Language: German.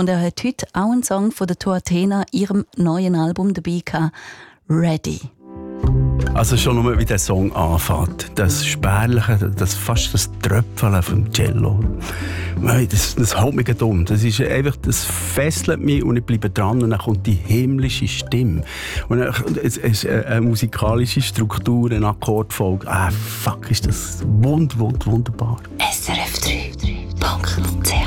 und er hat heute auch einen Song von der Tour Athena, ihrem neuen Album, dabei gehabt, «Ready». Also schon nur, wie der Song anfängt. Das Spärliche, fast das Tröpfeln vom Cello. Das haut mich dumm. Das fesselt mich und ich bleibe dran und dann kommt die himmlische Stimme. Und es ist eine musikalische Struktur, eine Akkordfolge. Fuck, ist das wunderbar. SRF 3.ch